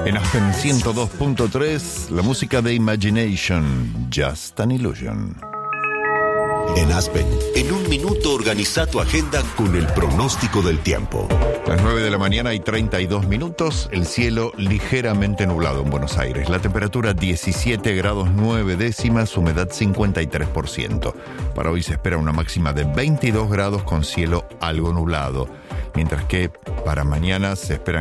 En Aspen 102.3, la música de Imagination, Just an Illusion. En Aspen, en un minuto organiza tu agenda con el pronóstico del tiempo. Las 9 de la mañana y 32 minutos, el cielo ligeramente nublado en Buenos Aires. La temperatura 17 grados 9 décimas, humedad 53%. Para hoy se espera una máxima de 22 grados con cielo algo nublado, mientras que para mañana se esperan